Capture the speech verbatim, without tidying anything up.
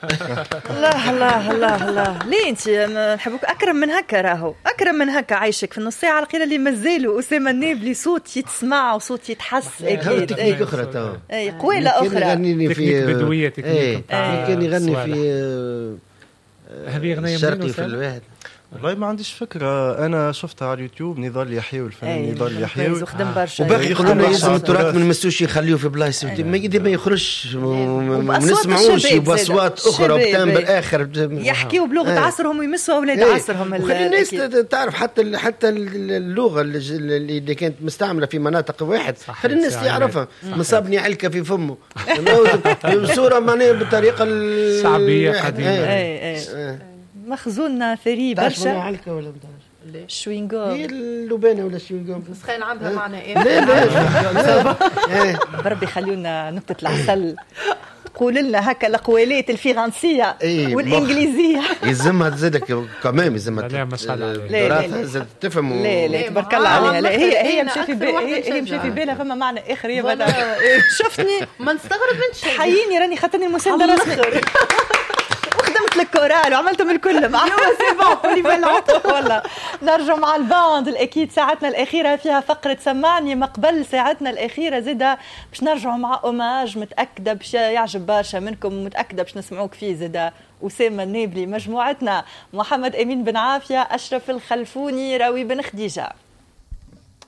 الله الله الله الله ليه انت نحبوك اكرم من هكا، راهو اكرم من هكا عايشك في النص ساعه القيله اللي مازالوا اسامه النابلي صوت يتسمع وصوت يتحس اكيد. تكنيك اخرى تو اي قويله اخرى، يغني في بدويه تكنيك كان يغني في هذه اغنيه الشرقي في الواحد. والله ما عنديش فكرة، أنا شفتها على اليوتيوب نضال يحيوي الفنان نضال يحيوي يخدم برشا وباقي يقولوا لنا لازم التراث ما نمسوش يخليوه في بلايص ما يدي ما يخرجش ما نسمعوش بأصوات أخرى بتامبر آخر يحكيوا بلغة عصرهم ويمسوا أولاد عصرهم. خلي الناس تعرف حتى حتى اللغة اللي كانت مستعملة في مناطق واحد خلي الناس يعرفها. مصابني علكة في فمه بصورة معناها بالطريقة الشعبية قديمة. مخزوننا ثري برشا. علكة ولا متعرفش شوينغوم هي اللبانة ولا شوينغوم سخين عندها معنى ايه؟ لا لا بربي خليونا نقطة العسل قول لنا هكا الاقوالات الفرنسيه إيه والانجليزيه يلزمها تزيدك كمان يلزمها لا ما شاء الله تفهم لا لا تبارك الله عليها. لا هي هي مشى في بالها هي مشى في بالها فما معنى اخر هي شفتني ما نستغرب من شيء حييني راني خاطرني مسانده رسمي خدمت الكورال وعملتهم الكل مع والله. نرجع مع الباند الاكيد ساعتنا الاخيره فيها فقره سمعني ما قبل ساعتنا الاخيره زاده باش نرجعوا مع اوماج متاكده باش يعجب برشا منكم متاكده باش نسمعوك فيه زاده اسامه النابلي مجموعتنا محمد امين بن عافيه اشرف الخلفوني راوي بن خديجه.